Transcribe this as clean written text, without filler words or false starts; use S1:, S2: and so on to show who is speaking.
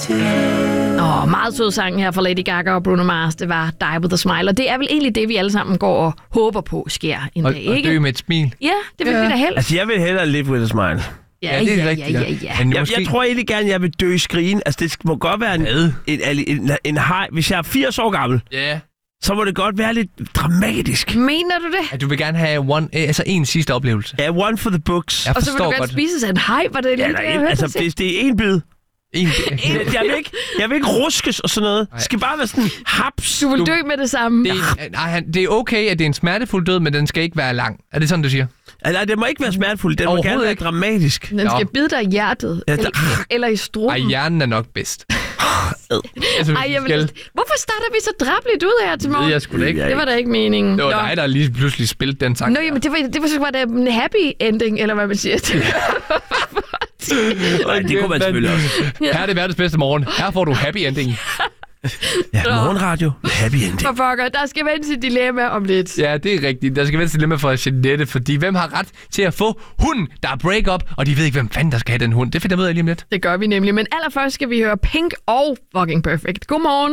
S1: Meget sød sang her fra Lady Gaga og Bruno Mars. Det var Die With A Smile. Og det er vel egentlig det, vi alle sammen går og håber på sker en dag, ikke?
S2: Og dø med et smil.
S1: Ja, det vil vi da helst.
S3: Altså, jeg vil hellere live with a smile.
S1: Ja,
S2: det er rigtigt.
S1: Ja.
S2: Men
S3: Jeg tror egentlig gerne, jeg vil dø i skrigen. Altså, det må godt være en hej. Hvis jeg er 80 år gammel, så må det godt være lidt dramatisk.
S1: Mener du det?
S2: At du vil gerne have en sidste oplevelse.
S3: Ja, one for the books.
S2: Jeg
S1: Og så vil du gerne spises af en hej, var det lige det, jeg hørte dig sige?
S3: det er en bid. Jeg vil ikke ruskes og sådan noget. Det skal bare være sådan haps.
S1: Du vil dø med det samme.
S2: Det er okay, at det er en smertefuld død, men den skal ikke være lang. Er det sådan, du siger?
S3: Nej, det må ikke være smertefuld. Den må gerne være dramatisk.
S1: Den skal bide dig i hjertet. Eller i struben.
S2: Ej, hjernen er nok bedst.
S1: Hvorfor starter vi så drabeligt ud her til morgen?
S2: Det jeg sgu da ikke.
S1: Det var da ikke meningen.
S2: Det var dig, der lige pludselig spillede den sang.
S1: Nå, jamen, det var da en happy ending, eller hvad man siger.
S3: Det kunne man selvfølgelig også.
S2: Her er det verdens bedste morgen. Her får du happy ending.
S3: Ja, morgenradio. Happy ending.
S1: For pokker, der skal vente sit dilemma om lidt.
S2: Ja, det er rigtigt. Der skal vente sit dilemma fra Jeanette, fordi hvem har ret til at få hunden, der er break-up, og de ved ikke, hvem fanden der skal have den hund. Det finder jeg ud af lige om lidt.
S1: Det gør vi nemlig, men allerførst skal vi høre Pink og Fucking Perfect. Godmorgen.